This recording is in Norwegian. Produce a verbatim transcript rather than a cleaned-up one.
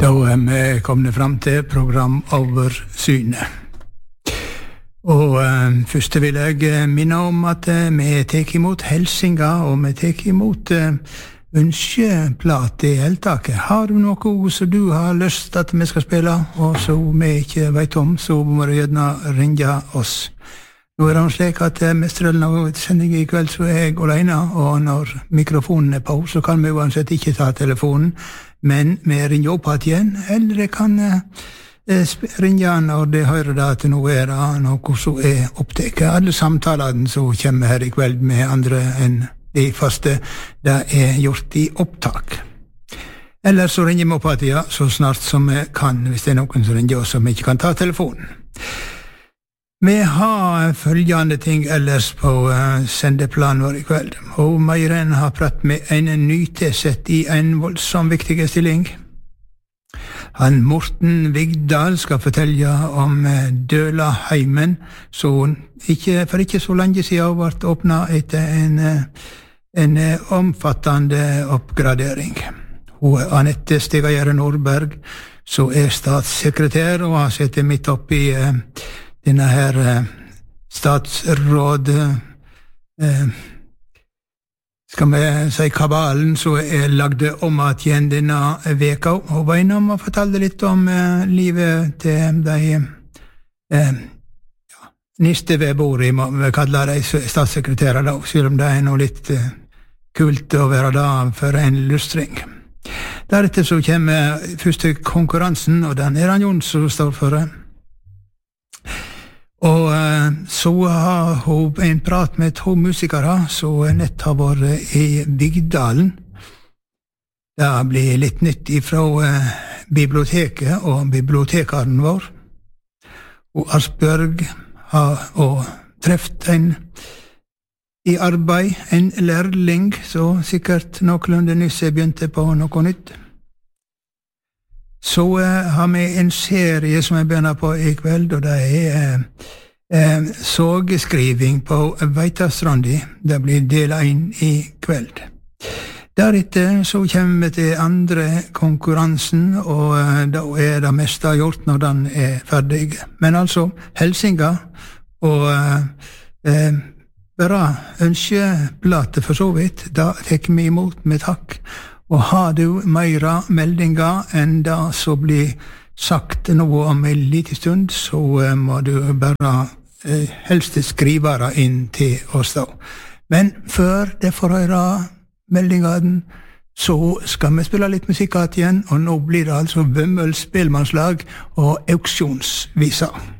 Da er vi kommet fram til programoversynet. Og eh, først vil jeg minne om at eh, vi tek imot helsinga, og vi tek imot eh, ønskeplat i heltaket. Har du noe som du har lyst at vi skal spille, og som vi ikke vet om, så må du gjerne ringe oss. Nå er det slik at eh, mestrelen av sendingen i kveld så er jeg alene, og når mikrofonen er på, så kan vi uansett ikke ta telefonen, men vi ringer opp igjen, eller jeg kan eh, ringe når de hører det at nå er det noe som er opptaket. Alle samtalene som kommer her i kveld med andre enn de faste, det er gjort i opptak. Eller så ringer vi opp igjen så snart som vi kan, hvis det er noen som ringer oss som ikke kan ta telefonen. Vi har følgende ting ellers på uh, sendeplanen vår i kveld. Og Meiren har pratt med en nytilsett i en voldsom viktig stilling. Han Morten Vigdal skal fortelle om uh, Dølaheimen, så ikke, for ikke så lenge siden ble åpnet etter en, uh, en uh, omfattende oppgradering. Hun er Anette Stegajere Nordberg, som er statssekretær, og har sittet midt oppe i uh, denne her eh, statsråd eh, skal vi si kabalen så er lagde om at igjen denne veka, og var innom og fortalte litt om eh, livet til de eh, ja, nistevebord, må vi kalle de statssekretærer da, selv om det er noe litt eh, kult å være da for en lustring. Deretter så kommer første konkurransen, og den er han Jon som står for det. Og uh, så har hun en prat med to musikere som nett har vært i Vigdalen. Det blir litt nytt ifra uh, biblioteket og bibliotekaren vår. Og Asbjørg har og treft en i arbeid, en lærling, så sikkert noenlunde nyss begynte på noe nytt. Så uh, har vi en serie som jeg begynner på i kveld, og det er uh, sågeskriving på Veitastrandi. Det blir del én i kveld. Deretter så kommer vi til andre konkurransen, og uh, da er det meste gjort når den er ferdig. Men altså, helsinga, og uh, uh, bare ønskeplater for så vidt, da tekker vi imot med takk. Og har du meira meldinger enn det som blir sagt noe om en liten stund, så uh, må du bare uh, helst skrive det inn til oss da. Men før det får høre meldingene, så skal vi spille litt musikk igjen, og nå blir det altså Vømmøls spelmannslag og auksjonsviser.